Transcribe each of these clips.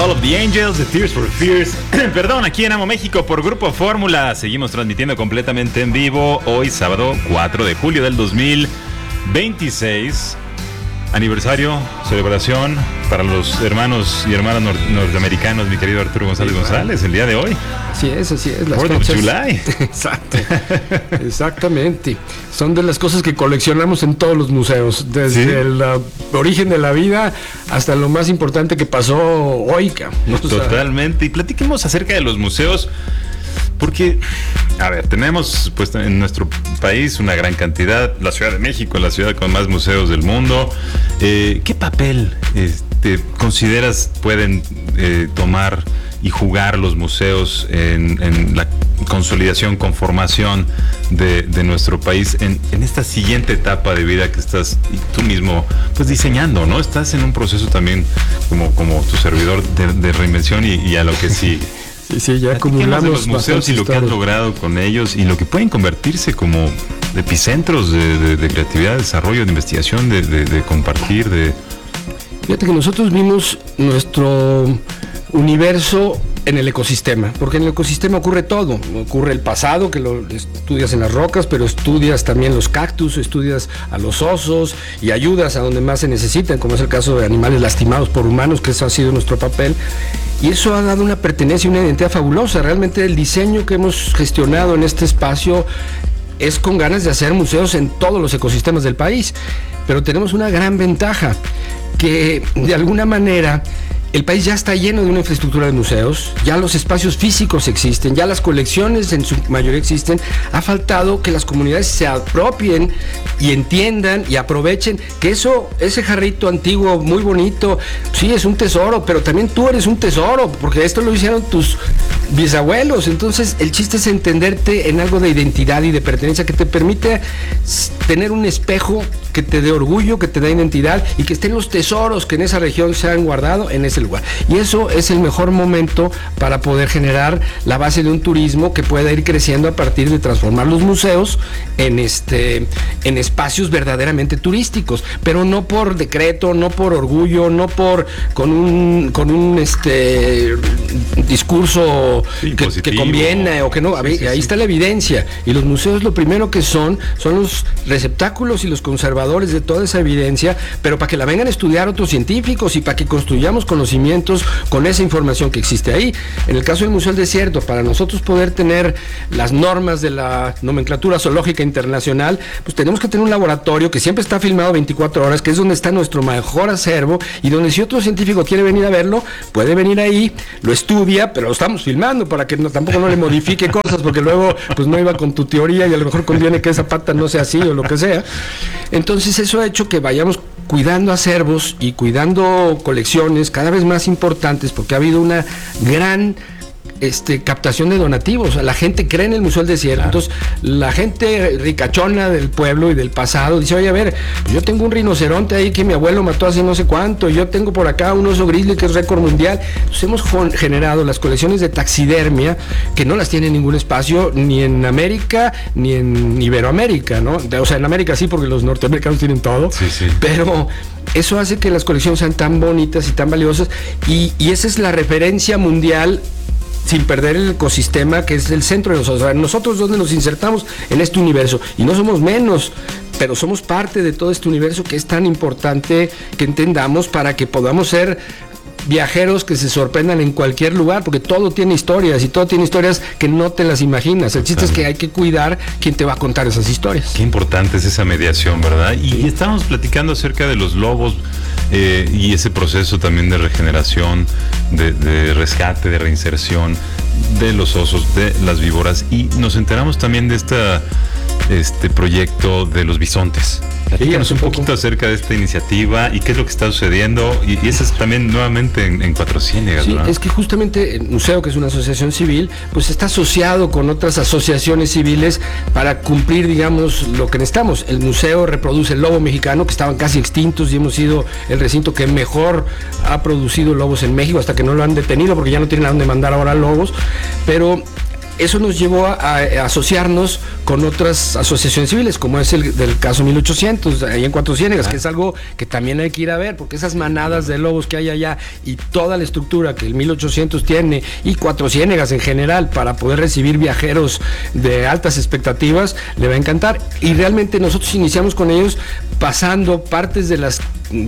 All of the Angels de Tears for Fears. Perdón, aquí en Amo México por Grupo Fórmula. Seguimos transmitiendo completamente en vivo. Hoy sábado 4 de julio del 2026. Aniversario, celebración para los hermanos y hermanas norteamericanos, mi querido Arturo González González, el día de hoy. Así es, las 4th of July. Exacto, exactamente. Son de las cosas que coleccionamos en todos los museos, desde el origen de la vida hasta lo más importante que pasó hoy, ¿no? Totalmente, y platiquemos acerca de los museos. Porque, a ver, tenemos pues en nuestro país una gran cantidad, la Ciudad de México, la ciudad con más museos del mundo. ¿Qué papel consideras pueden tomar y jugar los museos en la consolidación, conformación de nuestro país en esta siguiente etapa de vida que estás tú mismo pues diseñando, ¿no? Estás en un proceso también como tu servidor de reinvención y a lo que sí. Sí, ya acumulamos de los museos y lo que has logrado con ellos y lo que pueden convertirse como epicentros de creatividad, de desarrollo, de investigación, de compartir, Fíjate que nosotros vimos nuestro universo en el ecosistema, porque en el ecosistema ocurre todo, ocurre el pasado, que lo estudias en las rocas, pero estudias también los cactus, estudias a los osos y ayudas a donde más se necesitan, como es el caso de animales lastimados por humanos, que eso ha sido nuestro papel, y eso ha dado una pertenencia y una identidad fabulosa. Realmente el diseño que hemos gestionado en este espacio es con ganas de hacer museos en todos los ecosistemas del país, pero tenemos una gran ventaja, que de alguna manera el país ya está lleno de una infraestructura de museos, ya los espacios físicos existen, ya las colecciones en su mayoría existen. Ha faltado que las comunidades se apropien y entiendan y aprovechen que ese jarrito antiguo muy bonito, sí, es un tesoro, pero también tú eres un tesoro, porque esto lo hicieron tus bisabuelos. Entonces el chiste es entenderte en algo de identidad y de pertenencia que te permite tener un espejo que te dé orgullo, que te dé identidad y que estén los tesoros que en esa región se han guardado en ese lugar. Y eso es el mejor momento para poder generar la base de un turismo que pueda ir creciendo a partir de transformar los museos en espacios verdaderamente turísticos, pero no por decreto, no por orgullo, no con un discurso que conviene o que no. Ahí está la evidencia, y los museos lo primero que son los receptáculos y los conservadores de toda esa evidencia, pero para que la vengan a estudiar otros científicos y para que construyamos conocimientos con esa información que existe ahí. En el caso del Museo del Desierto, para nosotros poder tener las normas de la nomenclatura zoológica internacional, pues tenemos que tener un laboratorio que siempre está filmado 24 horas, que es donde está nuestro mejor acervo, y donde si otro científico quiere venir a verlo, puede venir ahí, lo estudia, pero lo estamos filmando para que tampoco no le modifique cosas, porque luego pues no iba con tu teoría y a lo mejor conviene que esa pata no sea así o lo que sea. Entonces eso ha hecho que vayamos cuidando acervos y cuidando colecciones cada vez más importantes, porque ha habido una gran captación de donativos. La gente cree en el Museo del Desierto. Entonces la gente ricachona del pueblo y del pasado dice: oye, a ver, pues yo tengo un rinoceronte ahí que mi abuelo mató hace no sé cuánto, yo tengo por acá un oso grizzly que es récord mundial. Entonces hemos generado las colecciones de taxidermia que no las tiene en ningún espacio, ni en América ni en Iberoamérica, ¿no? O sea, en América sí, porque los norteamericanos tienen todo, pero eso hace que las colecciones sean tan bonitas y tan valiosas, y esa es la referencia mundial, sin perder el ecosistema que es el centro de nosotros. O sea, nosotros donde nos insertamos en este universo, y no somos menos, pero somos parte de todo este universo que es tan importante que entendamos para que podamos ser viajeros que se sorprendan en cualquier lugar, porque todo tiene historias, y todo tiene historias que no te las imaginas. El chiste es que hay que cuidar quién te va a contar esas historias. Qué importante es esa mediación, ¿verdad? Y estábamos platicando acerca de los lobos y ese proceso también de regeneración, de rescate, de reinserción de los osos, de las víboras, y nos enteramos también de este proyecto de los bisontes. Platícanos un poquito acerca de esta iniciativa y qué es lo que está sucediendo, y eso es también nuevamente en Cuatro Ciénegas, sí, ¿no? Es que justamente el museo, que es una asociación civil, pues está asociado con otras asociaciones civiles para cumplir, digamos, lo que necesitamos. El museo reproduce el lobo mexicano, que estaban casi extintos, y hemos sido el recinto que mejor ha producido lobos en México, hasta que no lo han detenido, porque ya no tienen a dónde mandar ahora lobos, pero eso nos llevó a asociarnos con otras asociaciones civiles, como es el del caso 1800, ahí en Cuatro Ciénegas, que es algo que también hay que ir a ver, porque esas manadas de lobos que hay allá y toda la estructura que el 1800 tiene y Cuatro Ciénegas en general para poder recibir viajeros de altas expectativas, le va a encantar. Y realmente nosotros iniciamos con ellos pasando partes de las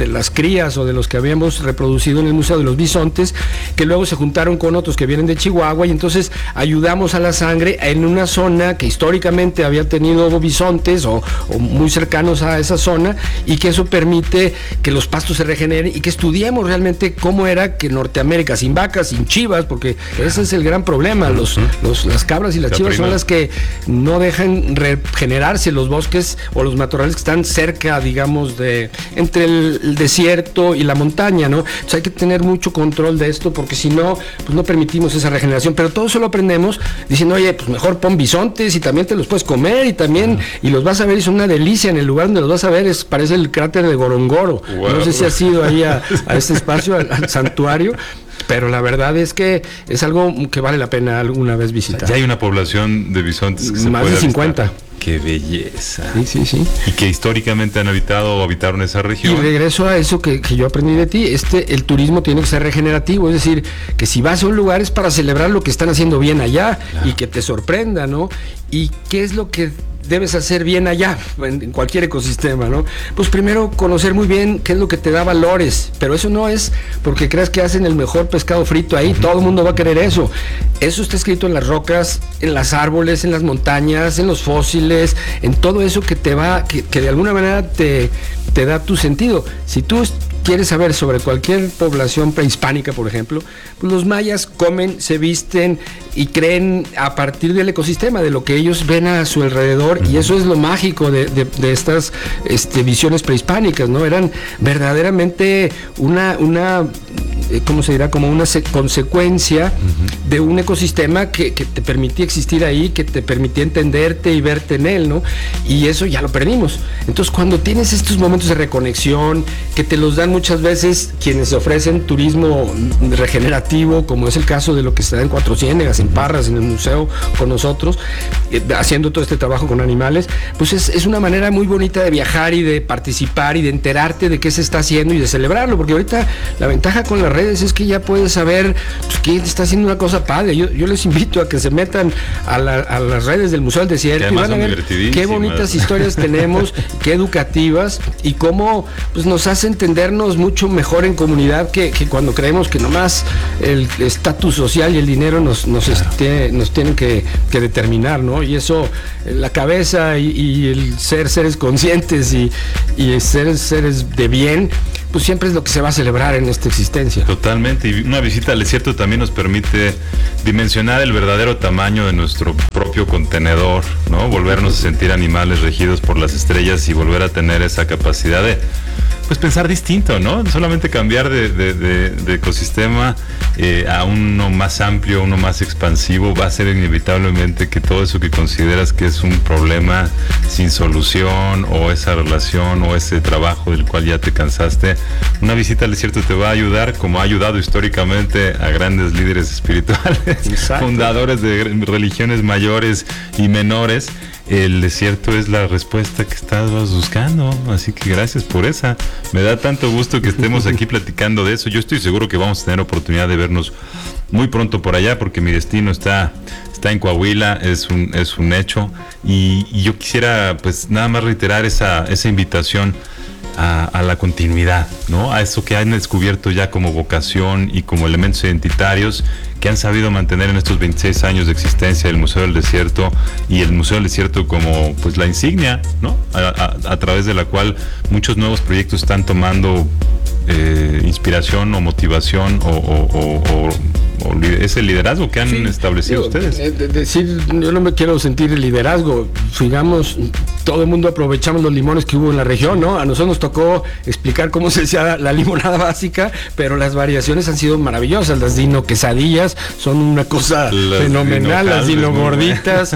crías o de los que habíamos reproducido en el Museo de los Bisontes, que luego se juntaron con otros que vienen de Chihuahua, y entonces ayudamos a la sangre en una zona que históricamente había tenido bisontes o muy cercanos a esa zona, y que eso permite que los pastos se regeneren y que estudiemos realmente cómo era que Norteamérica, sin vacas, sin chivas, porque ese es el gran problema, las cabras y las chivas son las que no dejan regenerarse los bosques o los matorrales que están cerca, digamos, entre el desierto y la montaña, ¿no? Entonces hay que tener mucho control de esto, porque si no, pues no permitimos esa regeneración. Pero todo eso lo aprendemos diciendo, oye, pues mejor pon bisontes y también te los puedes comer y también, y los vas a ver y son una delicia. En el lugar donde los vas a ver parece el cráter de Gorongoro. Wow. No sé si has ido ahí a este espacio, al santuario. Pero la verdad es que es algo que vale la pena alguna vez visitar. Ya hay una población de bisontes que se más de 50. Avistar. ¡Qué belleza! Sí. Y que históricamente han habitado o habitaron esa región. Y regreso a eso que yo aprendí de ti, el turismo tiene que ser regenerativo, es decir, que si vas a un lugar es para celebrar lo que están haciendo bien allá, claro, y que te sorprenda, ¿no? Y qué es lo que debes hacer bien allá, en cualquier ecosistema, ¿no? Pues primero conocer muy bien qué es lo que te da valores, pero eso no es porque creas que hacen el mejor pescado frito ahí, todo el mundo va a querer eso. Eso está escrito en las rocas, en los árboles, en las montañas, en los fósiles, en todo eso que te va, que de alguna manera te da tu sentido. Si tú quieres saber sobre cualquier población prehispánica, por ejemplo, pues los mayas comen, se visten y creen a partir del ecosistema, de lo que ellos ven a su alrededor, y eso es lo mágico de estas visiones prehispánicas, ¿no? Eran verdaderamente una ¿cómo se dirá? Como una consecuencia de un ecosistema que te permitía existir ahí, que te permitía entenderte y verte en él, ¿no? Y eso ya lo perdimos. Entonces, cuando tienes estos momentos de reconexión, que te los dan muchas veces quienes ofrecen turismo regenerativo, como es el caso de lo que se da en Cuatro Ciénegas, en Parras, en el museo, con nosotros, haciendo todo este trabajo con animales, pues es una manera muy bonita de viajar y de participar y de enterarte de qué se está haciendo y de celebrarlo, porque ahorita la ventaja con las redes es que ya puedes saber pues, que está haciendo una cosa padre. Yo les invito a que se metan a las redes del Museo del Desierto y van a ver qué bonitas historias tenemos, qué educativas, y cómo pues, nos hace entendernos mucho mejor en comunidad que cuando creemos que nomás el estatus social y el dinero nos tienen que determinar, ¿no? Y eso, la cabeza y el ser seres conscientes y ser seres de bien, pues siempre es lo que se va a celebrar en esta existencia. Totalmente, y una visita al desierto también nos permite dimensionar el verdadero tamaño de nuestro propio contenedor, ¿no? Volvernos a sentir animales regidos por las estrellas y volver a tener esa capacidad de pues pensar distinto, ¿no? Solamente cambiar de ecosistema a uno más amplio, uno más expansivo, va a ser inevitablemente que todo eso que consideras que es un problema sin solución, o esa relación o ese trabajo del cual ya te cansaste, una visita al desierto te va a ayudar, como ha ayudado históricamente a grandes líderes espirituales, exacto, fundadores de religiones mayores y menores. El desierto es la respuesta que estabas buscando, así que gracias por esa. Me da tanto gusto que estemos aquí platicando de eso. Yo estoy seguro que vamos a tener oportunidad de vernos muy pronto por allá, porque mi destino está en Coahuila, es un hecho, y yo quisiera pues nada más reiterar esa invitación a la continuidad, ¿no? A eso que han descubierto ya como vocación y como elementos identitarios que han sabido mantener en estos 26 años de existencia del Museo del Desierto, y el Museo del Desierto como pues la insignia, ¿no? A través de la cual muchos nuevos proyectos están tomando inspiración o motivación o ese liderazgo que han establecido ustedes. Decir, yo no me quiero sentir el liderazgo, digamos, todo el mundo aprovechamos los limones que hubo en la región, ¿no? A nosotros nos tocó explicar cómo se hacía la limonada básica, pero las variaciones han sido maravillosas. Las dino quesadillas son una cosa fenomenal, las dino gorditas,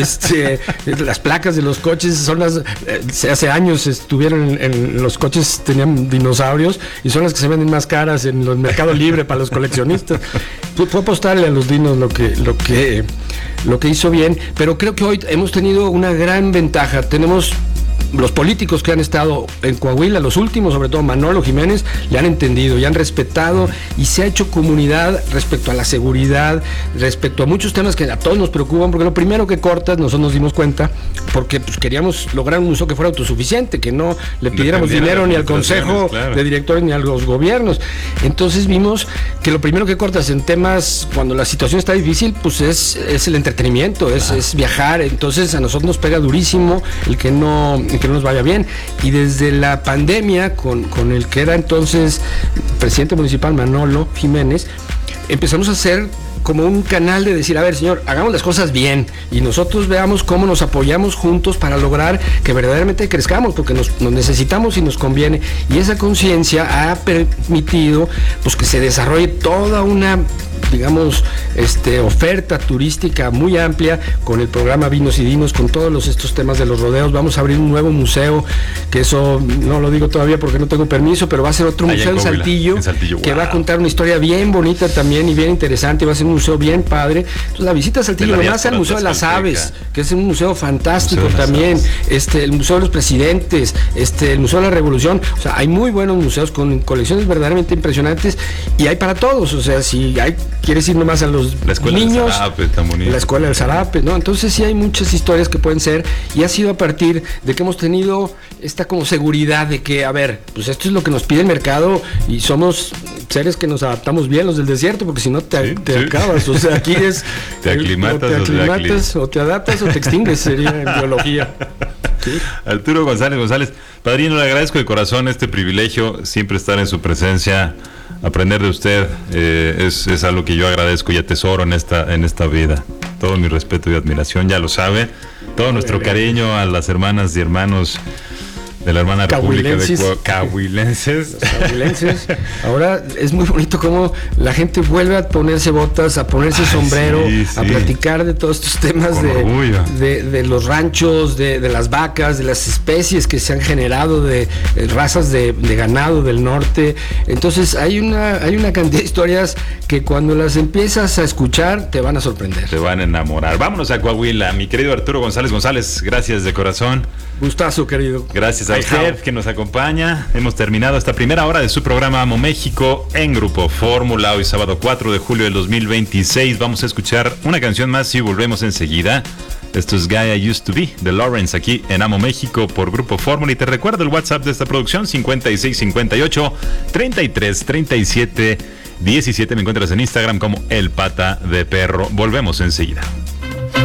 las placas de los coches son las, hace años estuvieron en los coches, tenían dinosaurios y son las que se venden más caras en los mercados libres para los coleccionistas. Fue apostarle a los dinos lo que hizo bien, pero creo que hoy hemos tenido una gran ventaja. Tenemos los políticos que han estado en Coahuila, los últimos, sobre todo Manolo Jiménez, le han entendido y han respetado y se ha hecho comunidad respecto a la seguridad, respecto a muchos temas que a todos nos preocupan, porque lo primero que cortas, nosotros nos dimos cuenta, porque pues queríamos lograr un uso que fuera autosuficiente, que no le pidiéramos dinero ni al consejo de directores ni a los gobiernos. Entonces vimos que lo primero que cortas en temas cuando la situación está difícil, pues es el entretenimiento, es viajar. Entonces a nosotros nos pega durísimo el que no nos vaya bien, y desde la pandemia con el que era entonces presidente municipal Manolo Jiménez, empezamos a hacer como un canal de decir, a ver, señor, hagamos las cosas bien y nosotros veamos cómo nos apoyamos juntos para lograr que verdaderamente crezcamos, porque nos necesitamos y nos conviene, y esa conciencia ha permitido pues que se desarrolle toda una, digamos, oferta turística muy amplia con el programa Vinos y Dinos, con todos estos temas de los rodeos. Vamos a abrir un nuevo museo, que eso no lo digo todavía porque no tengo permiso, pero va a ser otro museo en Saltillo, que va a contar una historia bien bonita también y bien interesante, va a ser un museo bien padre. Entonces la visita a Saltillo, nomás al Museo de las Aves, que es un museo fantástico también, el Museo de los Presidentes, el Museo de la Revolución. O sea, hay muy buenos museos con colecciones verdaderamente impresionantes y hay para todos. O sea, si quieres ir nomás a los niños, la Escuela del Zarape, ¿no? Entonces sí hay muchas historias que pueden ser, y ha sido a partir de que hemos tenido esta como seguridad de que, a ver, pues esto es lo que nos pide el mercado y somos seres que nos adaptamos bien, los del desierto, porque si no te acabas. O sea, aquí es te aclimatas o te adaptas o te extingues, sería en biología. ¿Sí? Arturo González, padrino, le agradezco de corazón este privilegio, siempre estar en su presencia, aprender de usted, es algo que yo agradezco y atesoro en esta vida. Todo mi respeto y admiración, ya lo sabe, todo nuestro cariño a las hermanas y hermanos de la hermana República de Coahuilenses. Ahora es muy bonito cómo la gente vuelve a ponerse botas, a ponerse sombrero, a platicar de todos estos temas de los ranchos, de las vacas, de las especies que se han generado, de razas de ganado del norte. Entonces hay una cantidad de historias que cuando las empiezas a escuchar te van a sorprender. Te van a enamorar. Vámonos a Coahuila, mi querido Arturo González, gracias de corazón. Gustazo, querido. Gracias a usted que nos acompaña. Hemos terminado esta primera hora de su programa Amo México en Grupo Fórmula. Hoy sábado 4 de julio del 2026. Vamos a escuchar una canción más y volvemos enseguida. Esto es Guy I Used to Be de Lawrence aquí en Amo México por Grupo Fórmula. Y te recuerdo el WhatsApp de esta producción: 5658 33 37 17. Me encuentras en Instagram como El Pata de Perro. Volvemos enseguida.